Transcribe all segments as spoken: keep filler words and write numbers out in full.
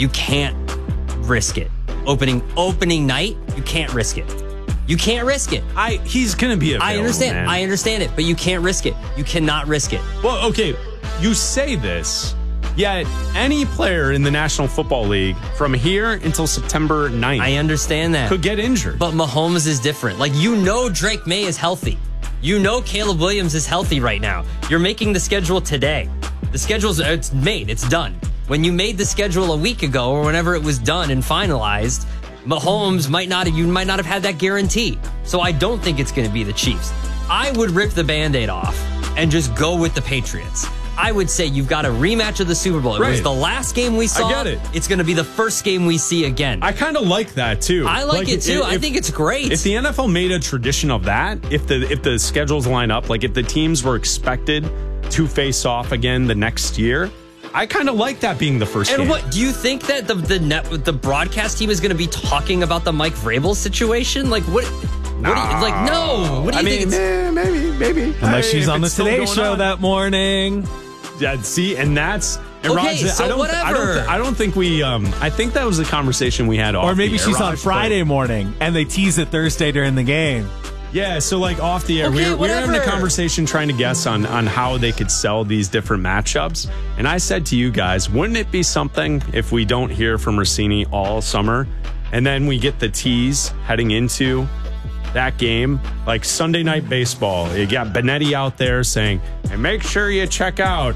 You can't risk it. Opening opening night, you can't risk it. You can't risk it. I he's gonna be available. I understand. Man. I understand it, but you can't risk it. You cannot risk it. Well, okay, you say this, yet any player in the National Football League from here until September ninth I understand that. could get injured. But Mahomes is different. Like, you know Drake May is healthy. You know Caleb Williams is healthy right now. You're making the schedule today. The schedule's it's made. It's done. When you made the schedule a week ago or whenever it was done and finalized, Mahomes might not have, you might not have had that guarantee. So I don't think it's going to be the Chiefs. I would rip the Band-Aid off and just go with the Patriots. I would say you've got a rematch of the Super Bowl. It Right. was the last game we saw. I get it. It's going to be the first game we see again. I kind of like that too. I like, it too. if- I think it's great. If the N F L made a tradition of that, if the if the schedules line up, like if the teams were expected to face off again the next year, I kind of like that being the first And game. what do you think that the the net the broadcast team is going to be talking about the Mike Vrabel situation? Like what? What do you, like no. What do you I think? mean, It's, eh, maybe, maybe. Unless Hey, she's if on the it's still Today going Show on. that morning. Yeah, see, and that's and Okay, Raj, so I don't, I whatever. don't, I don't think we. Um, I think that was a conversation we had. Off Or maybe the air, she's on Raj, Friday but- morning and they tease it Thursday during the game. Yeah, so like off the air, Okay, we were, we were having a whatever. conversation trying to guess on on how they could sell these different matchups, and I said to you guys, wouldn't it be something if we don't hear from Rossini all summer, and then we get the tease heading into that game, like Sunday Night Baseball? You got Benetti out there saying, "And make sure you check out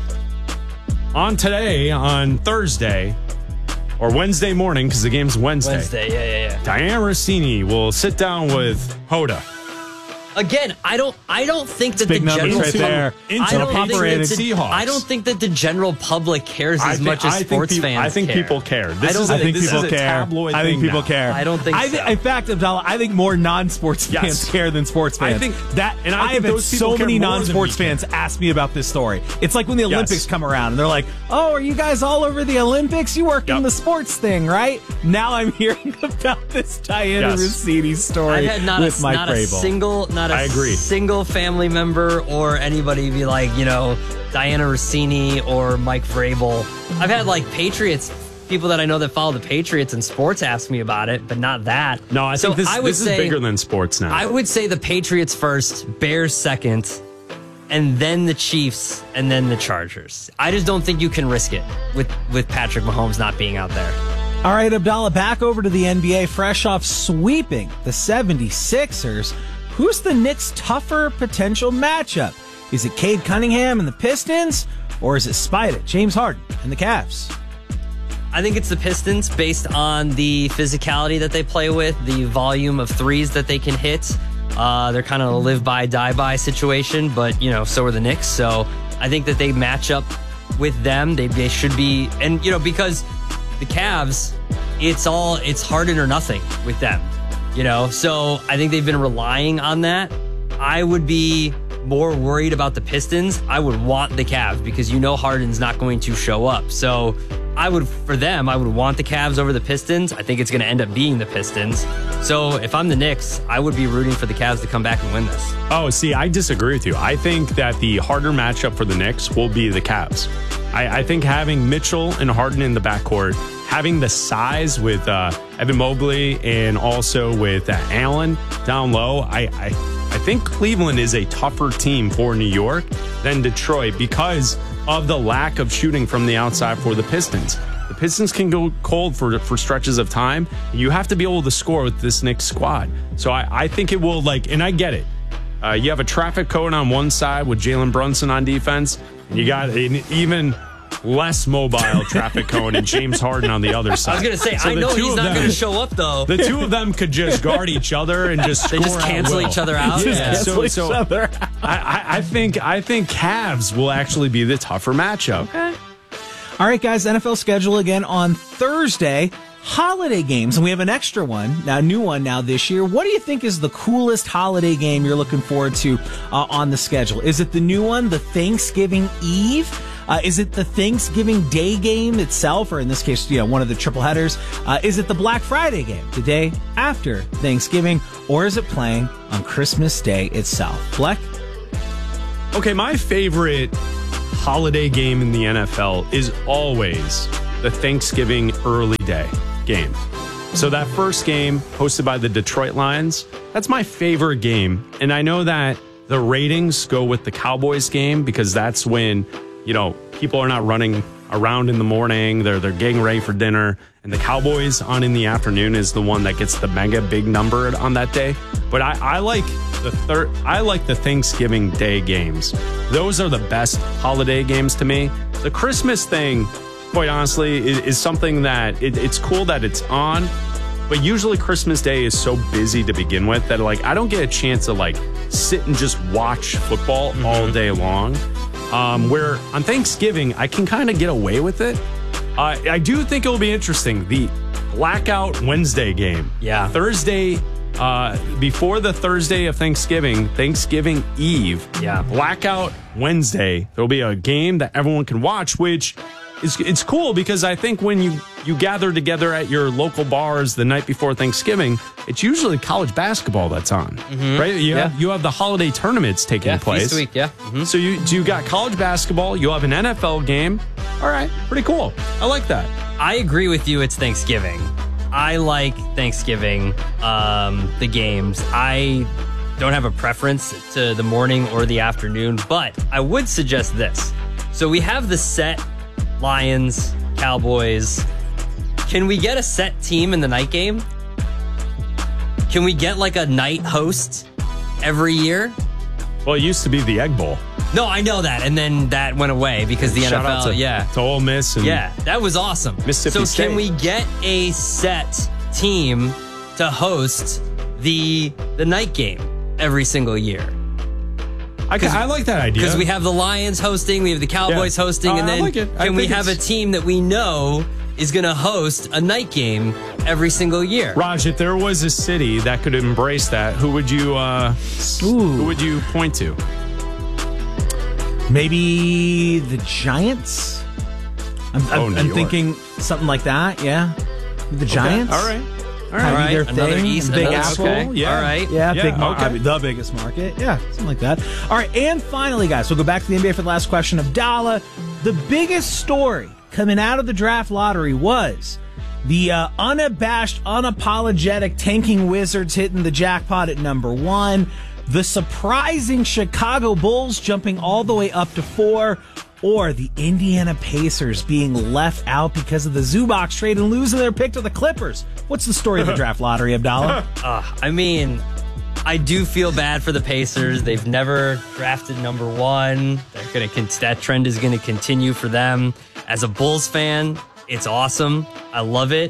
on today on Thursday." Or Wednesday morning, because the game's Wednesday. Wednesday, yeah, yeah, yeah. Diane Rossini will sit down with Hoda. Again, I don't. I don't think that Big the numbers general right there. Into I don't think operated that the, Seahawks. I don't think that the general public cares I as think- much as I think sports people- fans. I think care. people care. This I don't is a- I think this people is a care. tabloid I think thing people now. care. I don't think I so. In fact, Abdallah, I think more non-sports Yes. fans care than sports fans. I think- that, and I I, think have had those people so care many more than non-sports we care. fans ask me about this story. It's like when the Yes. Olympics come around and they're like, "Oh, are you guys all over the Olympics? You work in Yep. the sports thing, right?" Now I'm hearing about this Diana Yes. Rossini story I've had not, with a, Mike not a Vrabel. single, not a I agree. single family member or anybody be like, you know, Diana Rossini or Mike Vrabel. I've had like Patriots, people that I know that follow the Patriots and sports ask me about it, but not that. No, I so think this, I would this say, is bigger than sports now. I would say the Patriots first, Bears second, and then the Chiefs, and then the Chargers. I just don't think you can risk it with, with Patrick Mahomes not being out there. All right, Abdallah, back over to the N B A, fresh off sweeping the seventy-sixers. Who's the Knicks' tougher potential matchup? Is it Cade Cunningham and the Pistons, or is it Spida, James Harden, and the Cavs? I think it's the Pistons based on the physicality that they play with, the volume of threes that they can hit. Uh, they're kind of a live by, die by situation, but, you know, so are the Knicks. So I think that they match up with them. They, they should be, and, you know, because the Cavs, it's all, it's Harden or nothing with them, you know? So I think they've been relying on that. I would be more worried about the Pistons. I would want the Cavs because you know Harden's not going to show up. So I would, for them, I would want the Cavs over the Pistons. I think it's going to end up being the Pistons. So if I'm the Knicks, I would be rooting for the Cavs to come back and win this. Oh, see, I disagree with you. I think that the harder matchup for the Knicks will be the Cavs. I, I think having Mitchell and Harden in the backcourt, having the size with uh, Evan Mobley and also with uh, Allen down low, I, I I think Cleveland is a tougher team for New York than Detroit because of the lack of shooting from the outside for the Pistons. The Pistons can go cold for for stretches of time. You have to be able to score with this Knicks squad. So I, I think it will, like, and I get it. Uh, you have a traffic cone on one side with Jalen Brunson on defense. And you got an even less mobile traffic cone and James Harden on the other side. I was going to say, So I the know two he's of not them- going to show up, though. The two of them could just guard each other and just They score just at cancel will. each other out? Yeah. Yeah. Cancel So, each so other I, I, I think I think Cavs will actually be the tougher matchup. All right, guys, N F L schedule again on Thursday. Holiday games, and we have an extra one, now a new one now this year. What do you think is the coolest holiday game you're looking forward to uh, on the schedule? Is it the new one, the Thanksgiving Eve? Uh, is it the Thanksgiving Day game itself, or in this case, you know, one of the triple headers? Uh, is it the Black Friday game, the day after Thanksgiving, or is it playing on Christmas Day itself? Fleck? Okay, my favorite holiday game in the N F L is always the Thanksgiving early day game. So that first game hosted by the Detroit Lions, that's my favorite game. And I know that the ratings go with the Cowboys game because that's when, you know, people are not running around in the morning. They're they're getting ready for dinner. And the Cowboys on in the afternoon is the one that gets the mega big number on that day. But I, I like the third I like the Thanksgiving Day games. Those are the best holiday games to me. The Christmas thing, quite honestly, is, is something that it, it's cool that it's on. But usually Christmas Day is so busy to begin with that like I don't get a chance to like sit and just watch football mm-hmm. all day long. Um, where on Thanksgiving, I can kind of get away with it. Uh, I do think it will be interesting. The Blackout Wednesday game. Yeah. Thursday, uh, before the Thursday of Thanksgiving, Thanksgiving Eve. Yeah. Blackout Wednesday. There will be a game that everyone can watch, which is it's cool because I think when you, you gather together at your local bars the night before Thanksgiving, it's usually college basketball that's on, mm-hmm. right? You, yeah. have, you have the holiday tournaments taking yeah, place. Feast week, yeah. Mm-hmm. So you you got college basketball, you have an N F L game. All right, pretty cool. I like that. I agree with you. It's Thanksgiving. I like Thanksgiving, um, the games. I don't have a preference to the morning or the afternoon, but I would suggest this. So we have the set Lions, Cowboys. Can we get a set team in the night game? Can we get like a night host every year? Well, it used to be the Egg Bowl. No, I know that. And then that went away because the Shout N F L, out to, yeah. to Ole Miss. And yeah, that was awesome. Mississippi so State. Can we get a set team to host the the night game every single year? I, I like that idea. Because we have the Lions hosting, we have the Cowboys yeah. hosting, uh, and then I like it. I can we think have a team that we know is going to host a night game every single year? Raj, if there was a city that could embrace that, who would you uh, who would you point to? Maybe the Giants? I'm, I'm, oh, New I'm York. thinking something like that, yeah. The Giants? Okay. All right. All right, All right. their Another thing, East, Big another, Apple. okay. Yeah. All right. Yeah, Yeah, big market. okay. I mean, the biggest market. Yeah, something like that. All right, and finally, guys, we'll go back to the N B A for the last question. Abdallah, the biggest story coming out of the draft lottery was the uh, unabashed, unapologetic tanking Wizards hitting the jackpot at number one, the surprising Chicago Bulls jumping all the way up to four, or the Indiana Pacers being left out because of the Zubac trade and losing their pick to the Clippers. What's the story of the draft lottery, Abdallah? Uh, I mean, I do feel bad for the Pacers. They've never drafted number one. They're gonna con- that trend is going to continue for them. As a Bulls fan, it's awesome. I love it.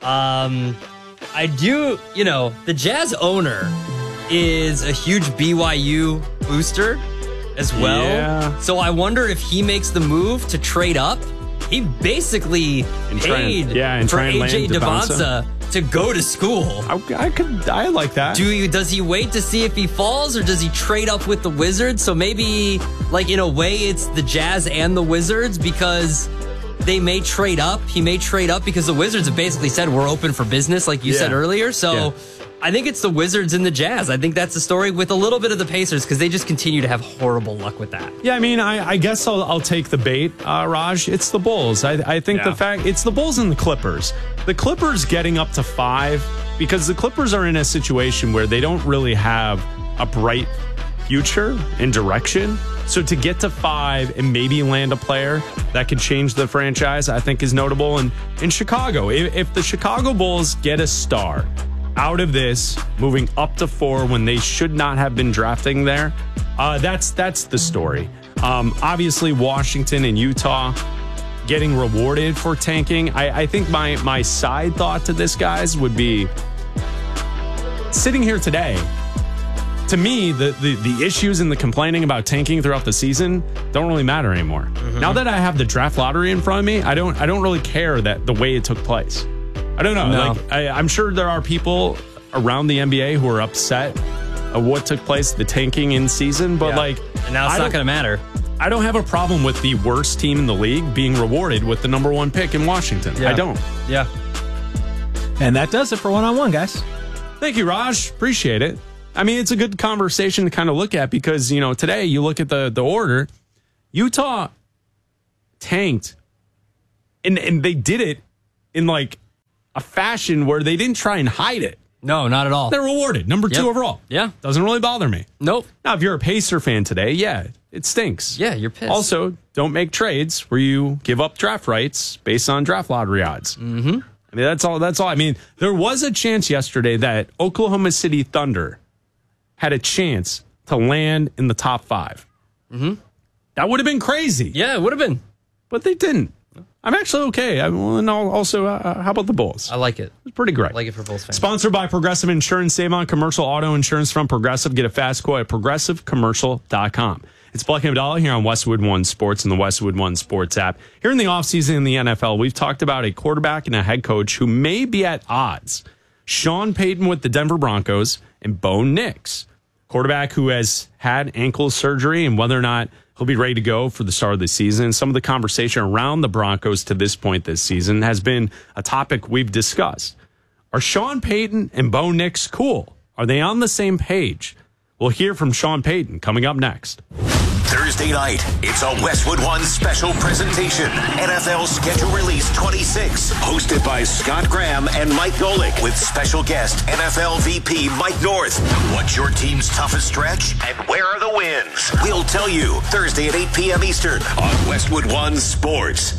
Um, I do, you know, the Jazz owner is a huge B Y U booster as well. Yeah. So I wonder if he makes the move to trade up. He basically And try and- paid yeah, and for try and A J land Devonta to go to school. I, I could. I like that. Do you, does he wait to see if he falls, or does he trade up with the Wizards? So maybe, like, in a way, it's the Jazz and the Wizards because they may trade up. He may trade up because the Wizards have basically said we're open for business, like you Yeah. said earlier. So Yeah. I think it's the Wizards and the Jazz. I think that's the story with a little bit of the Pacers because they just continue to have horrible luck with that. Yeah, I mean, I, I guess I'll, I'll take the bait, uh, Raj. It's the Bulls. I, I think Yeah. the fact it's the Bulls and the Clippers. The Clippers getting up to five because the Clippers are in a situation where they don't really have a bright future and direction. So to get to five and maybe land a player that could change the franchise, I think is notable. And in Chicago, if, if the Chicago Bulls get a star out of this, moving up to four when they should not have been drafting there, uh, that's that's the story. Um, obviously, Washington and Utah getting rewarded for tanking. I, I think my my side thought to this, guys, would be sitting here today. To me, the, the, the issues and the complaining about tanking throughout the season don't really matter anymore. Mm-hmm. Now that I have the draft lottery in front of me, I don't I don't really care that the way it took place. I don't know. No. Like I, I'm sure there are people around the N B A who are upset at what took place, the tanking in season, but Yeah. like And now it's I not don't- going to matter. I don't have a problem with the worst team in the league being rewarded with the number one pick in Washington. Yeah. I don't. Yeah. And that does it for one-on-one, guys. Thank you, Raj. Appreciate it. I mean, it's a good conversation to kind of look at because, you know, today you look at the, the order. Utah tanked And, and they did it in like a fashion where they didn't try and hide it. No, not at all. They're rewarded. Number two Yep. overall. Yeah. Doesn't really bother me. Nope. Now, if you're a Pacer fan today, yeah, it stinks. Yeah, you're pissed. Also, don't make trades where you give up draft rights based on draft lottery odds. Mm-hmm. I mean, that's all. That's all. I mean, there was a chance yesterday that Oklahoma City Thunder had a chance to land in the top five. Mm-hmm. That would have been crazy. Yeah, it would have been. But they didn't. I'm actually okay. I, well, and also, uh, how about the Bulls? I like it. It's pretty great. I like it for Bulls fans. Sponsored by Progressive Insurance. Save on commercial auto insurance from Progressive. Get a fast quote at progressive commercial dot com. It's Black and Abdallah here on Westwood One Sports and the Westwood One Sports app. Here in the offseason in the N F L, we've talked about a quarterback and a head coach who may be at odds. Sean Payton with the Denver Broncos and Bo Nix, quarterback who has had ankle surgery and whether or not he'll be ready to go for the start of the season. Some of the conversation around the Broncos to this point this season has been a topic we've discussed. Are Sean Payton and Bo Nix cool? Are they on the same page? We'll hear from Sean Payton coming up next. Thursday night, it's a Westwood One special presentation. N F L Schedule Release twenty-six, hosted by Scott Graham and Mike Golick, with special guest N F L V P Mike North. What's your team's toughest stretch, and where are the wins? We'll tell you Thursday at eight p.m. Eastern on Westwood One Sports.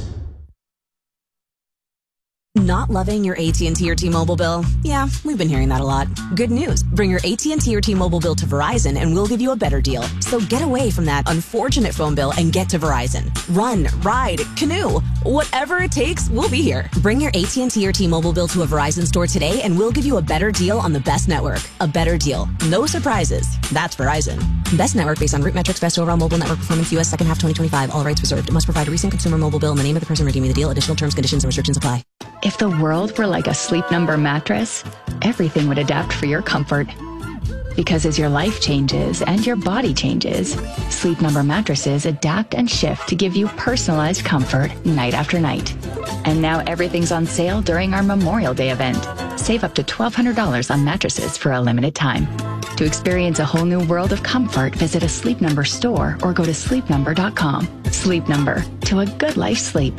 Not loving your A T and T or T-Mobile bill? Yeah, we've been hearing that a lot. Good news. Bring your A T and T or T-Mobile bill to Verizon and we'll give you a better deal. So get away from that unfortunate phone bill and get to Verizon. Run, ride, canoe. Whatever it takes, we'll be here. Bring your A T and T or T-Mobile bill to a Verizon store today and we'll give you a better deal on the best network. A better deal. No surprises. That's Verizon. Best network based on root metrics, best overall mobile network performance, U S second half twenty twenty-five. All rights reserved. Must provide a recent consumer mobile bill in the name of the person redeeming the deal. Additional terms, conditions, and restrictions apply. If the world were like a Sleep Number mattress, everything would adapt for your comfort. Because as your life changes and your body changes, Sleep Number mattresses adapt and shift to give you personalized comfort night after night. And now everything's on sale during our Memorial Day event. Save up to twelve hundred dollars on mattresses for a limited time. To experience a whole new world of comfort, visit a Sleep Number store or go to sleep number dot com. Sleep Number, to a good life sleep.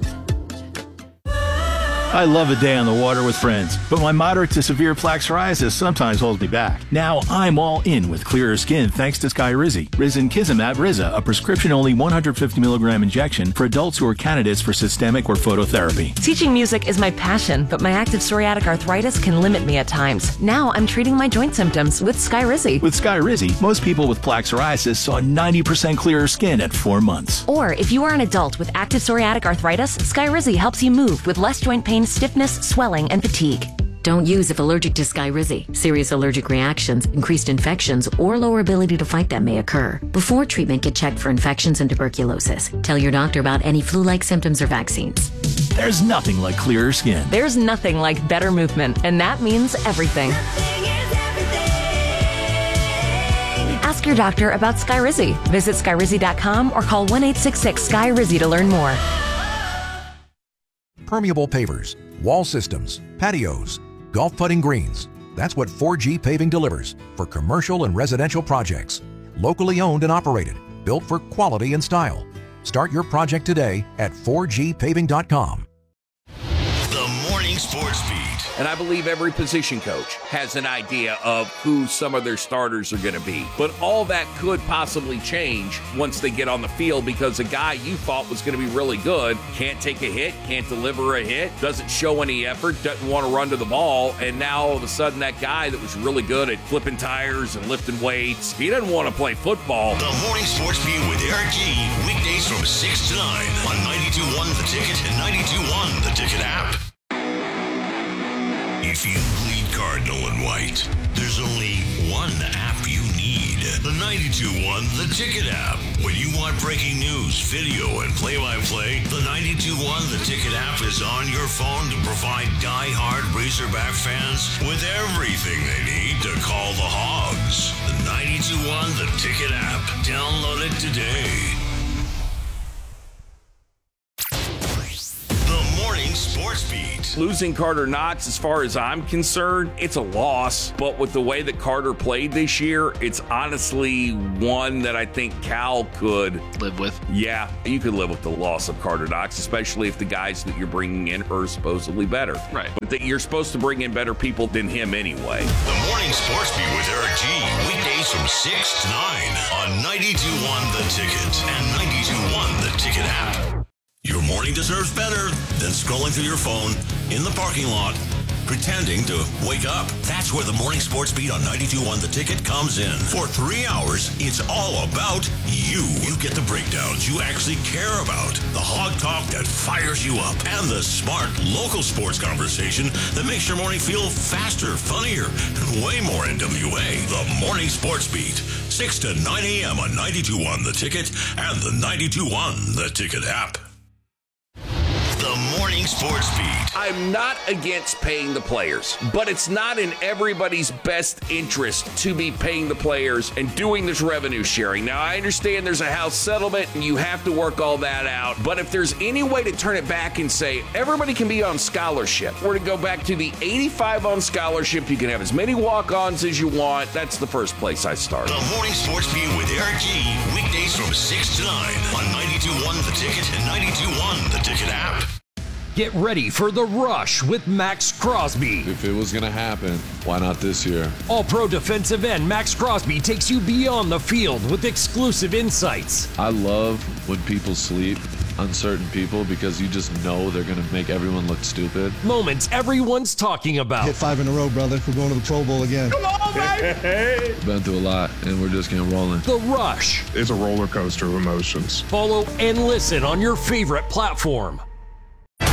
I love a day on the water with friends, but my moderate to severe plaque psoriasis sometimes holds me back. Now I'm all in with clearer skin thanks to Skyrizi. Risankizumab Riza, a prescription-only one hundred fifty milligram injection for adults who are candidates for systemic or phototherapy. Teaching music is my passion, but my active psoriatic arthritis can limit me at times. Now I'm treating my joint symptoms with Skyrizi. With Skyrizi, most people with plaque psoriasis saw ninety percent clearer skin at four months. Or if you are an adult with active psoriatic arthritis, Skyrizi helps you move with less joint pain, stiffness, swelling, and fatigue. Don't use if allergic to Skyrizi. Serious allergic reactions, increased infections, or lower ability to fight them may occur. Before treatment, get checked for infections and tuberculosis. Tell your doctor about any flu-like symptoms or vaccines. There's nothing like clearer skin. There's nothing like better movement, and that means everything. Ask your doctor about Skyrizi. Visit Skyrizi dot com or call one eight six six Sky Rizi to learn more. Permeable pavers, wall systems, patios, golf putting greens. That's what four G Paving delivers for commercial and residential projects. Locally owned and operated, built for quality and style. Start your project today at four G paving dot com. The Morning Sports Beat. And I believe every position coach has an idea of who some of their starters are going to be. But all that could possibly change once they get on the field, because a guy you thought was going to be really good can't take a hit, can't deliver a hit, doesn't show any effort, doesn't want to run to the ball. And now all of a sudden that guy that was really good at flipping tires and lifting weights, he doesn't want to play football. The Morning Sports Beat with Eric G. Weekdays from six to nine on ninety-two point one The Ticket and ninety-two point one The Ticket app. If you bleed cardinal and white, there's only one app you need. The ninety-two point one The Ticket app. When you want breaking news, video, and play-by-play, the ninety-two point one The Ticket app is on your phone to provide die-hard Razorback fans with everything they need to call the Hogs. The ninety-two point one The Ticket app. Download it today. The Morning Sports Beat. Losing Carter Knox, as far as I'm concerned, it's a loss. But with the way that Carter played this year, it's honestly one that I think Cal could live with. Yeah, you could live with the loss of Carter Knox, especially if the guys that you're bringing in are supposedly better. Right. But that you're supposed to bring in better people than him anyway. The Morning Sports Beat with Eric G. Weekdays from six to nine on ninety-two point one The Ticket and ninety-two point one The Ticket app. Your morning deserves better than scrolling through your phone in the parking lot, pretending to wake up. That's where the Morning Sports Beat on ninety-two point one The Ticket comes in. For three hours, it's all about you. You get the breakdowns you actually care about, the hog talk that fires you up, and the smart local sports conversation that makes your morning feel faster, funnier, and way more N W A. The Morning Sports Beat, six to nine a.m. on ninety-two point one The Ticket and the ninety-two point one The Ticket app. The Morning Sports Beat. I'm not against paying the players, but it's not in everybody's best interest to be paying the players and doing this revenue sharing. Now, I understand there's a House settlement and you have to work all that out, but if there's any way to turn it back and say everybody can be on scholarship, or to go back to the eighty-five on scholarship, you can have as many walk-ons as you want, that's the first place I start. The Morning Sports Beat with Eric G. Weekdays from six to nine on ninety-two point one The Ticket and ninety-two point one The Ticket app. Get ready for The Rush with Max Crosby. If it was going to happen, why not this year? All-pro defensive end Max Crosby takes you beyond the field with exclusive insights. I love when people sleep on certain people because you just know they're going to make everyone look stupid. Moments everyone's talking about. Hit five in a row, brother. We're going to the Pro Bowl again. Come on, baby! Been through a lot, and we're just getting rolling. The Rush. It's a roller coaster of emotions. Follow and listen on your favorite platform.